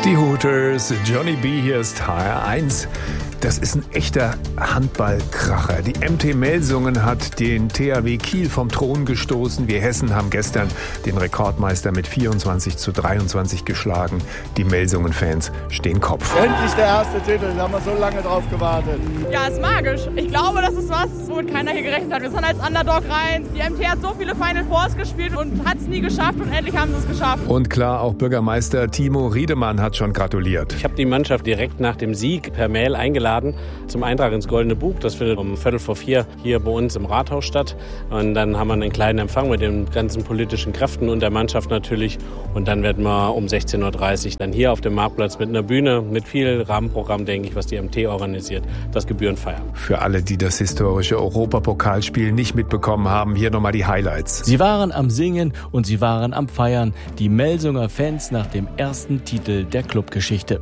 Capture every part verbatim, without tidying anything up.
Die Hooters, Johnny B. hier ist H R eins. Das ist ein echter Handballkracher. Die M T Melsungen hat den T H W Kiel vom Thron gestoßen. Wir Hessen haben gestern den Rekordmeister mit vierundzwanzig zu dreiundzwanzig geschlagen. Die Melsungen-Fans stehen Kopf. Endlich der erste Titel, da haben wir so lange drauf gewartet. Ja, ist magisch. Ich glaube, das ist was, womit keiner hier gerechnet hat. Wir sind als Underdog rein. Die M T hat so viele Final Fours gespielt und hat es nie geschafft und endlich haben sie es geschafft. Und klar, auch Bürgermeister Timo Riedemann hat schon gratuliert. Ich habe die Mannschaft direkt nach dem Sieg per Mail eingeladen zum Eintrag ins Goldene Buch. Das findet um Viertel vor vier hier bei uns im Rathaus statt. Und dann haben wir einen kleinen Empfang mit den ganzen politischen Kräften und der Mannschaft natürlich. Und dann werden wir um sechzehn Uhr dreißig dann hier auf dem Marktplatz mit einer Bühne, mit viel Rahmenprogramm, denke ich, was die M T organisiert, das Gebühren feiern. Für alle, die das historische Europapokalspiel nicht mitbekommen haben, hier nochmal die Highlights. Sie waren am Singen und sie waren am Feiern. Die Melsunger Fans nach dem ersten Titel der Clubgeschichte.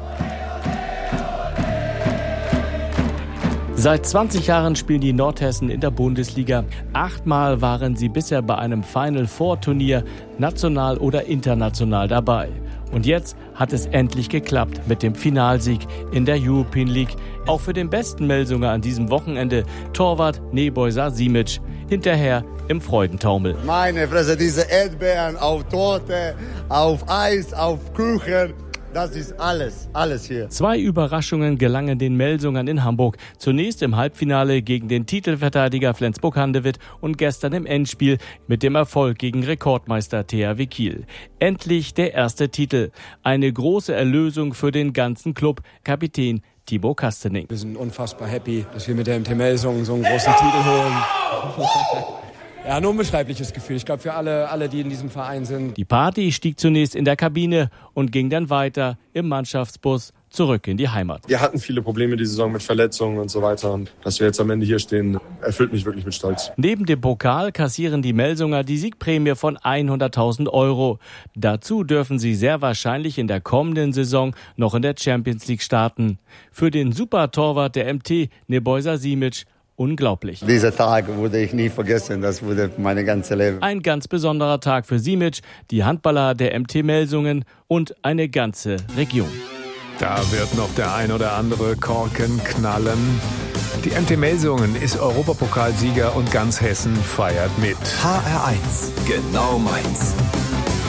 Seit zwanzig Jahren spielen die Nordhessen in der Bundesliga. Achtmal waren sie bisher bei einem Final Four Turnier, national oder international dabei. Und jetzt hat es endlich geklappt mit dem Finalsieg in der European League. Auch für den besten Melsunger an diesem Wochenende, Torwart Nebojsa Simic. Hinterher im Freudentaumel. Meine Fresse, diese Erdbeeren auf Torte, auf Eis, auf Kuchen. Das ist alles, alles hier. Zwei Überraschungen gelangen den Melsungern in Hamburg. Zunächst im Halbfinale gegen den Titelverteidiger Flensburg-Handewitt und gestern im Endspiel mit dem Erfolg gegen Rekordmeister T H W Kiel. Endlich der erste Titel. Eine große Erlösung für den ganzen Club. Kapitän Timo Kastening. Wir sind unfassbar happy, dass wir mit der M T Melsungen so einen großen Titel holen. Ja, ein unbeschreibliches Gefühl. Ich glaube, für alle, alle, die in diesem Verein sind. Die Party stieg zunächst in der Kabine und ging dann weiter im Mannschaftsbus zurück in die Heimat. Wir hatten viele Probleme die Saison mit Verletzungen und so weiter. Und dass wir jetzt am Ende hier stehen, erfüllt mich wirklich mit Stolz. Neben dem Pokal kassieren die Melsunger die Siegprämie von hunderttausend Euro. Dazu dürfen sie sehr wahrscheinlich in der kommenden Saison noch in der Champions League starten. Für den Supertorwart der M T, Nebojsa Simic, unglaublich. Dieser Tag würde ich nie vergessen, das wurde meine ganze Leben. Ein ganz besonderer Tag für Simic, die Handballer der M T Melsungen und eine ganze Region. Da wird noch der ein oder andere Korken knallen. Die M T Melsungen ist Europapokalsieger und ganz Hessen feiert mit. H R eins, genau meins.